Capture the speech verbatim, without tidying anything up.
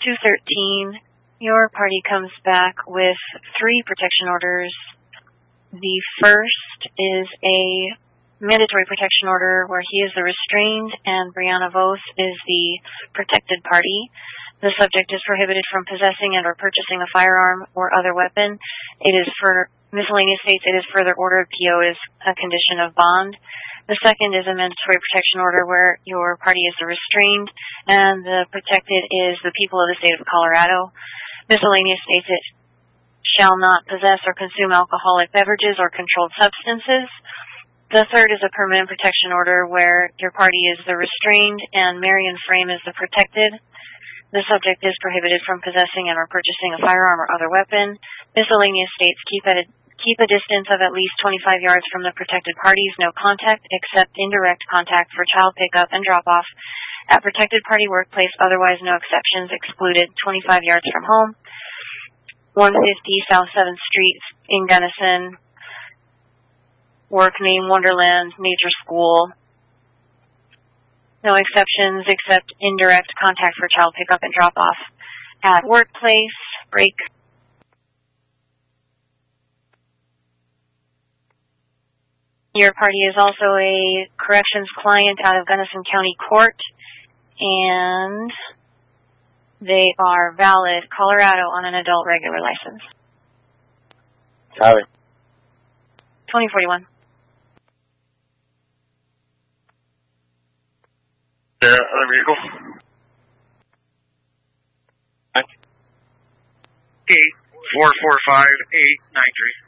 two thirteen, your party comes back with three protection orders. The first is a mandatory protection order where he is the restrained and Brianna Vos is the protected party. The subject is prohibited from possessing and or purchasing a firearm or other weapon. It is for miscellaneous states, it is further ordered P O is a condition of bond. The second is a mandatory protection order where your party is the restrained and the protected is the people of the state of Colorado. Miscellaneous states it shall not possess or consume alcoholic beverages or controlled substances. The third is a permanent protection order where your party is the restrained and Marion Frame is the protected. The subject is prohibited from possessing and or purchasing a firearm or other weapon. Miscellaneous states keep at a, keep a distance of at least twenty-five yards from the protected parties, no contact except indirect contact for child pickup and drop-off. At protected party workplace, otherwise no exceptions excluded, twenty-five yards from home. one fifty South seventh Street in Gunnison. Work name Wonderland Nature School. No exceptions except indirect contact for child pickup and drop-off. At workplace, break. Your party is also a corrections client out of Gunnison County Court, and they are valid Colorado on an adult regular license. Copy. twenty forty-one. Yeah, other vehicle. Eight four four five eight nine three.